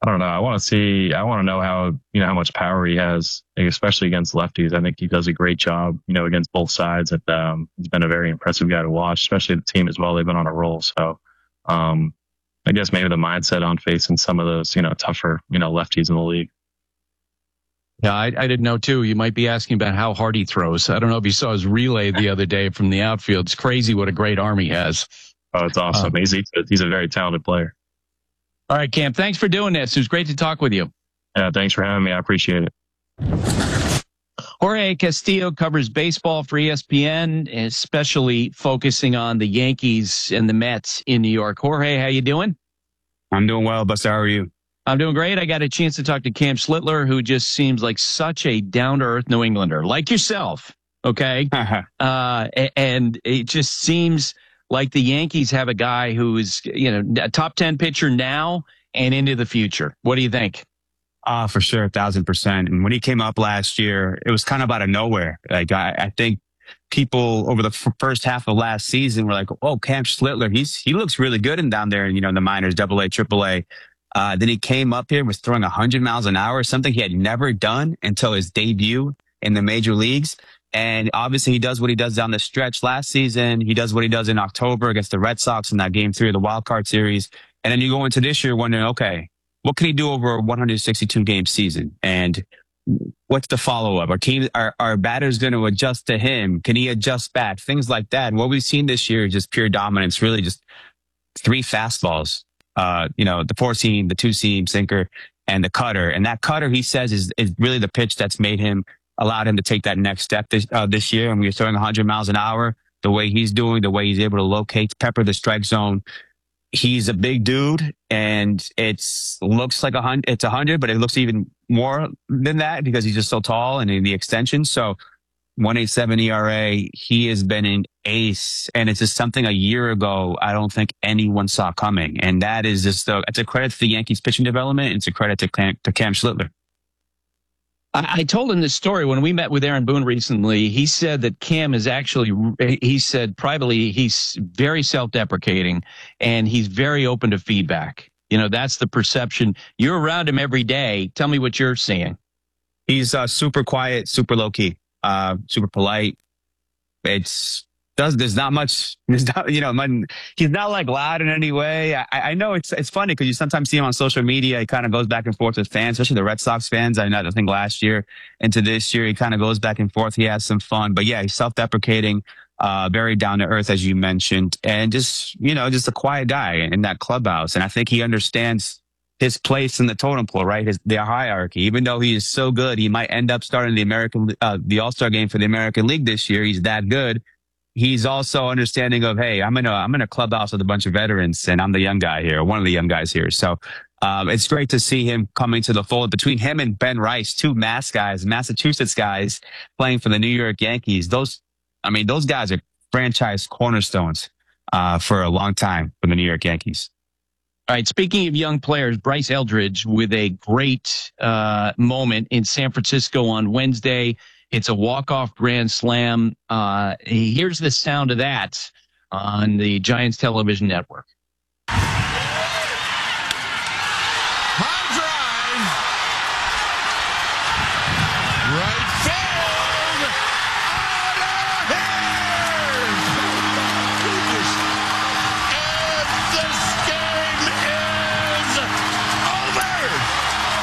I don't know. I want to know how, how much power he has, especially against lefties. I think he does a great job, against both sides. And, he's been a very impressive guy to watch, especially the team as well. They've been on a roll. So, I guess maybe the mindset on facing some of those, tougher, lefties in the league. Yeah, I didn't know too. You might be asking about how hard he throws. I don't know if you saw his relay the other day from the outfield. It's crazy what a great arm he has. Oh, it's awesome. He's a very talented player. All right, Cam, thanks for doing this. It was great to talk with you. Yeah, thanks for having me. I appreciate it. Jorge Castillo covers baseball for ESPN, especially focusing on the Yankees and the Mets in New York. Jorge, how you doing? I'm doing well, Buster. How are you? I'm doing great. I got a chance to talk to Cam Schlittler, who just seems like such a down-to-earth New Englander, like yourself, okay? And it just seems like the Yankees have a guy who is, a top 10 pitcher now and into the future. What do you think? For sure, 1,000%. And when he came up last year, it was kind of out of nowhere. Like I think people over the first half of last season were like, "Oh, Cam Schlittler, he looks really good in down there, in the minors, AA, AAA." Then he came up here, was throwing 100 miles an hour, something he had never done until his debut in the major leagues. And obviously he does what he does down the stretch last season. He does what he does in October against the Red Sox in that game 3 of the wild card series. And then you go into this year wondering, okay, what can he do over a 162 game season? And what's the follow up? Our batters going to adjust to him? Can he adjust back? Things like that. And what we've seen this year is just pure dominance, really just 3 fastballs. The 4-seam, the 2-seam sinker, and the cutter. And that cutter, he says, is really the pitch that's allowed him to take that next step this year. And we're throwing 100 miles an hour, the way he's doing, the way he's able to locate, pepper the strike zone. He's a big dude, and looks like it's 100, but it looks even more than that because he's just so tall and in the extension. So 1.87 ERA, he has been an ace, and it's just something a year ago I don't think anyone saw coming. And that is just it's a credit to the Yankees pitching development. And it's a credit to Cam Schlittler. I told him this story when we met with Aaron Boone recently. He said that Cam is he said privately, he's very self-deprecating and he's very open to feedback. That's the perception. You're around him every day. Tell me what you're seeing. He's super quiet, super low key, super polite. There's not much, he's not like loud in any way. I know it's funny because you sometimes see him on social media. He kind of goes back and forth with fans, especially the Red Sox fans. I think last year into this year, he kind of goes back and forth. He has some fun, but yeah, he's self-deprecating, very down to earth, as you mentioned, and just a quiet guy in that clubhouse. And I think he understands his place in the totem pole, right? The hierarchy. Even though he is so good, he might end up starting the All-Star game for the American League this year. He's that good. He's also understanding of, hey, I'm in a clubhouse with a bunch of veterans, and I'm the young guy here, one of the young guys here. So it's great to see him coming to the fold. Between him and Ben Rice, 2 Massachusetts guys playing for the New York Yankees. Those guys are franchise cornerstones for a long time for the New York Yankees. All right. Speaking of young players, Bryce Eldridge with a great moment in San Francisco on Wednesday. It's a walk-off grand slam. Here's the sound of that on the Giants television network.